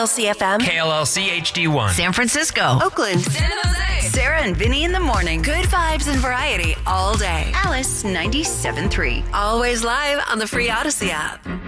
KLLC FM. KLLC HD1. San Francisco. Oakland. San Jose. Sarah and Vinny in the morning. Good vibes and variety all day. Alice 97.3. Always live on the free Odyssey app.